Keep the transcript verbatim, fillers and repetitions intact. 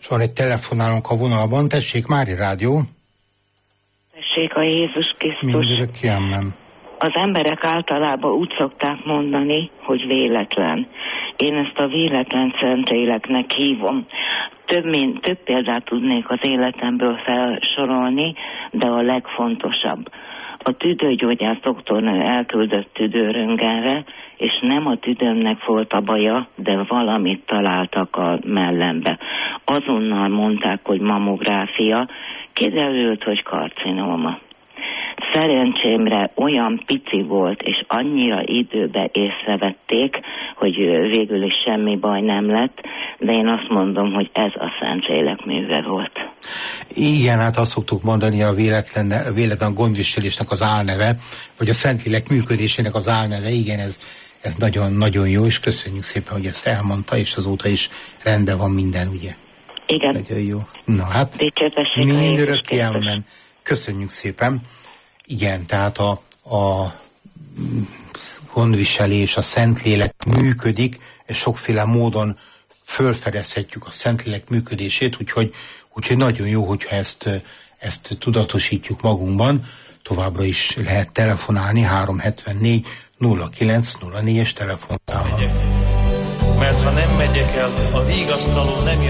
És van egy telefonálunk a vonalban. Tessék, Mári Rádió. Tessék, a Jézus Krisztus. Mindörök kiemmen. Az emberek általában úgy szokták mondani, hogy véletlen. Én ezt a véletlen szentléleknek hívom. Több, mint, több példát tudnék az életemből felsorolni, de a legfontosabb. A tüdőgyógyász doktornő elküldött tüdőröntgenre, és nem a tüdőmnek volt a baja, de valamit találtak a mellembe. Azonnal mondták, hogy mamográfia, kiderült, hogy karcinóma. Szerencsémre olyan pici volt, és annyira időbe észrevették, hogy végül is semmi baj nem lett, de én azt mondom, hogy ez a Szentlélek műve volt. Igen, hát azt szoktuk mondani, a véletlen, véletlen gondviselésnek az álneve, vagy a Szentlélek működésének az álneve, igen, ez, ez nagyon, nagyon jó, és köszönjük szépen, hogy ezt elmondta, és azóta is rendben van minden, ugye? Igen. Nagyon jó. Na hát, mindörökké amen. Köszönjük szépen. Igen, tehát a, a gondviselés, a Szentlélek működik, és sokféle módon fölfedezhetjük a Szentlélek működését, úgyhogy, úgyhogy nagyon jó, hogyha ezt, ezt tudatosítjuk magunkban. Továbbra is lehet telefonálni három hetvennégy nulla kilenc nulla négyes telefonszámon. Mert ha nem megyek el, a vigasztaló nem jön.